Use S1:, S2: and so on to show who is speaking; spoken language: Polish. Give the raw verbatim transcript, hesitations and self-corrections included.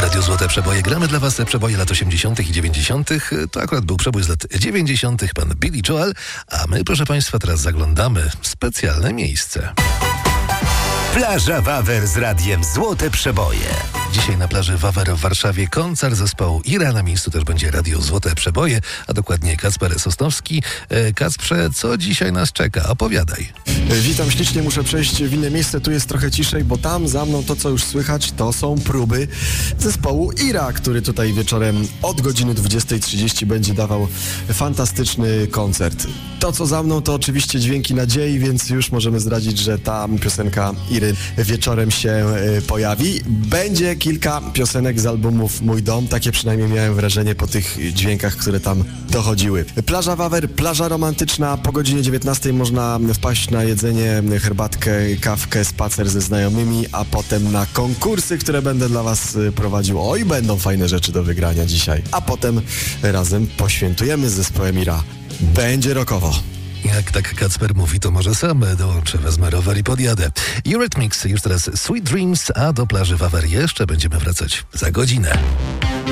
S1: Radio Złote Przeboje. Gramy dla was przeboje lat osiemdziesiątych i dziewięćdziesiątych. To akurat był przebój z lat dziewięćdziesiątych. Pan Billy Joel. A my, proszę państwa, teraz zaglądamy w specjalne miejsce.
S2: Plaża Wawer z radiem Złote Przeboje.
S1: Dzisiaj na plaży Wawer w Warszawie koncert zespołu Ira. Na miejscu też będzie Radio Złote Przeboje, a dokładnie Kacper Sosnowski. E, Kacprze, co dzisiaj nas czeka? Opowiadaj.
S3: Witam ślicznie, muszę przejść w inne miejsce, tu jest trochę ciszej, bo tam za mną to, co już słychać, to są próby zespołu Ira, który tutaj wieczorem od godziny dwudziestej trzydzieści będzie dawał fantastyczny koncert. To, co za mną, to oczywiście Dźwięki Nadziei, więc już możemy zdradzić, że ta piosenka Iry wieczorem się pojawi. Będzie kilka piosenek z albumów Mój Dom, takie przynajmniej miałem wrażenie po tych dźwiękach, które tam dochodziły. Plaża Wawer, plaża romantyczna, po godzinie dziewiętnastej można wpaść na jedzenie, herbatkę, kawkę, spacer ze znajomymi, a potem na konkursy, które będę dla was prowadził. Oj, będą fajne rzeczy do wygrania dzisiaj. A potem razem poświętujemy z zespołem Ira. Będzie rokowo.
S1: Jak tak Kacper mówi, to może sam dołączę, wezmę rower i podjadę. Eurythmics, już teraz Sweet Dreams, a do plaży Wawer jeszcze będziemy wracać za godzinę.